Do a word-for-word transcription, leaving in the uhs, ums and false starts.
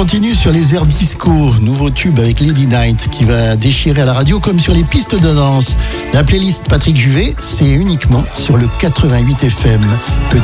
continue sur les airs disco. Nouveau tube avec Lady Night qui va déchirer à la radio comme sur les pistes de danse. La playlist Patrick Juvet, c'est uniquement sur le quatre-vingt-huit F M.